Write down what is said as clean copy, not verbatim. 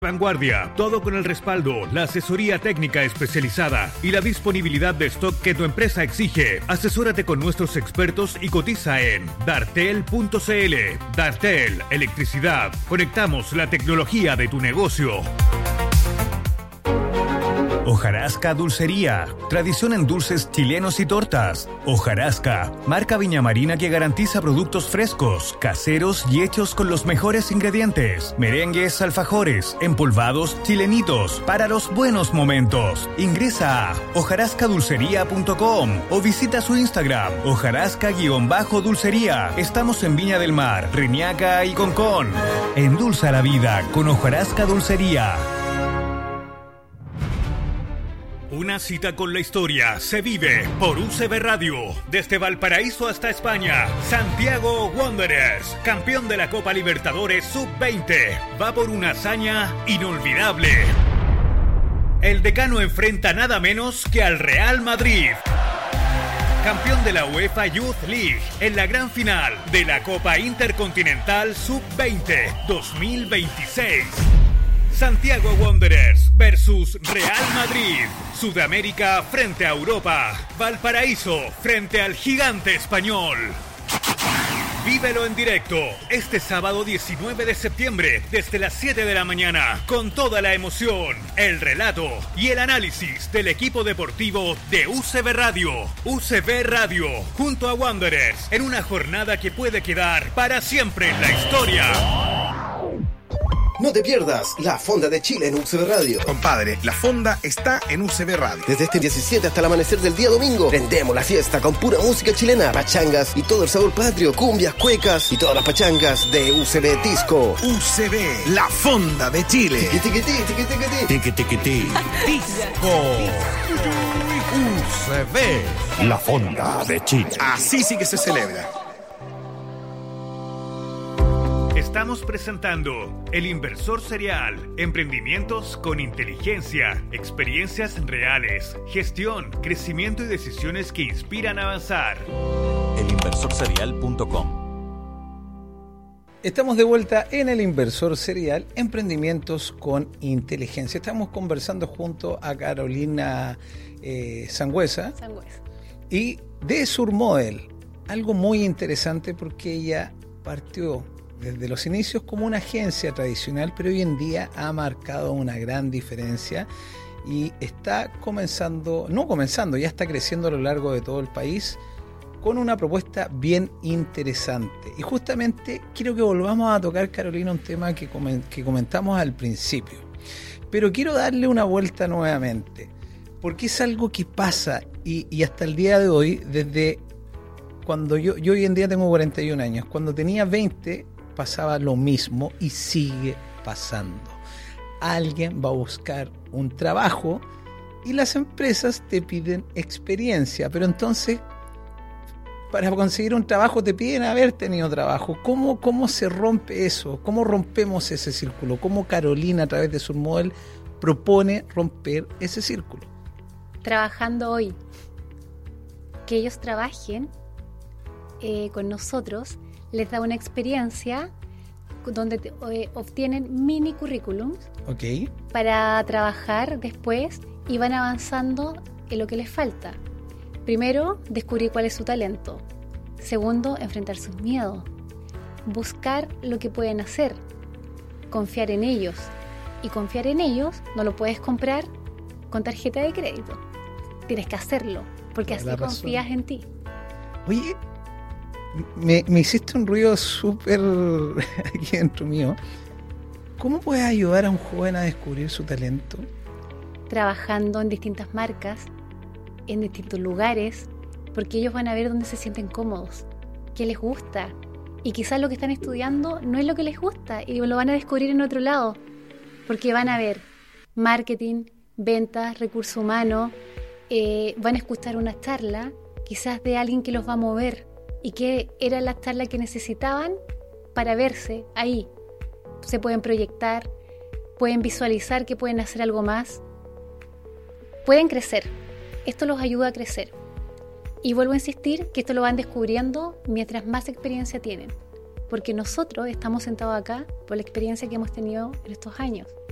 Vanguardia, todo con el respaldo, la asesoría técnica especializada y la disponibilidad de stock que tu empresa exige. Asesórate con nuestros expertos y cotiza en dartel.cl. Dartel, electricidad. Conectamos la tecnología de tu negocio. Hojarasca Dulcería, tradición en dulces chilenos y tortas. Hojarasca, marca viñamarina que garantiza productos frescos, caseros y hechos con los mejores ingredientes. Merengues, alfajores, empolvados, chilenitos, para los buenos momentos. Ingresa a hojarascadulcería.com o visita su Instagram, hojarasca_dulcería. Estamos en Viña del Mar, Reñaca y Concón. Endulza la vida con Hojarasca Dulcería. Una cita con la historia se vive por UCB Radio. Desde Valparaíso hasta España, Santiago Wanderers, campeón de la Copa Libertadores Sub-20, va por una hazaña inolvidable. El decano enfrenta nada menos que al Real Madrid, campeón de la UEFA Youth League, en la gran final de la Copa Intercontinental Sub-20 2026. Santiago Wanderers versus Real Madrid. Sudamérica frente a Europa. Valparaíso frente al gigante español. Vívelo en directo este sábado 19 de septiembre desde las 7 de la mañana con toda la emoción, el relato y el análisis del equipo deportivo de UCB Radio. UCB Radio junto a Wanderers en una jornada que puede quedar para siempre en la historia. No te pierdas la Fonda de Chile en UCB Radio. Compadre, la Fonda está en UCB Radio. Desde este 17 hasta el amanecer del día domingo, prendemos la fiesta con pura música chilena, pachangas y todo el sabor patrio, cumbias, cuecas y todas las pachangas de UCB Disco. UCB, la Fonda de Chile. Tiqui-tiqui-ti. Disco. UCB, la Fonda de Chile. Así sí que se celebra. Estamos presentando El Inversor Serial, emprendimientos con inteligencia, experiencias reales, gestión, crecimiento y decisiones que inspiran a avanzar. Elinversorserial.com. Estamos de vuelta en El Inversor Serial, emprendimientos con inteligencia. Estamos conversando junto a Carolina Sangüesa y de Surmodel. Algo muy interesante porque ella partió desde los inicios como una agencia tradicional, pero hoy en día ha marcado una gran diferencia y está ya está creciendo a lo largo de todo el país con una propuesta bien interesante. Y justamente quiero que volvamos a tocar, Carolina, un tema que comentamos al principio, pero quiero darle una vuelta nuevamente, porque es algo que pasa y hasta el día de hoy, desde cuando yo hoy en día tengo 41 años, cuando tenía 20 pasaba lo mismo y sigue pasando. Alguien va a buscar un trabajo y las empresas te piden experiencia, pero entonces para conseguir un trabajo te piden haber tenido trabajo. ¿Cómo se rompe eso? ¿Cómo rompemos ese círculo? ¿Cómo Carolina a través de Surmodel propone romper ese círculo? Trabajando hoy. Que ellos trabajen con nosotros les da una experiencia donde obtienen mini currículums para trabajar después y van avanzando en lo que les falta. Primero, descubrir cuál es su talento. Segundo, enfrentar sus miedos. Buscar lo que pueden hacer. Confiar en ellos. Y confiar en ellos no lo puedes comprar con tarjeta de crédito. Tienes que hacerlo, porque así confías en ti. Oye, me hiciste un ruido súper aquí dentro mío. ¿Cómo puedes ayudar a un joven a descubrir su talento? Trabajando en distintas marcas, en distintos lugares, porque ellos van a ver dónde se sienten cómodos, qué les gusta. Y quizás lo que están estudiando no es lo que les gusta y lo van a descubrir en otro lado, porque van a ver marketing, ventas, recursos humanos, van a escuchar una charla, quizás de alguien que los va a mover. Y que era la charla que necesitaban para verse ahí. Se pueden proyectar, pueden visualizar que pueden hacer algo más. Pueden crecer. Esto los ayuda a crecer. Y vuelvo a insistir que esto lo van descubriendo mientras más experiencia tienen. Porque nosotros estamos sentados acá por la experiencia que hemos tenido en estos años.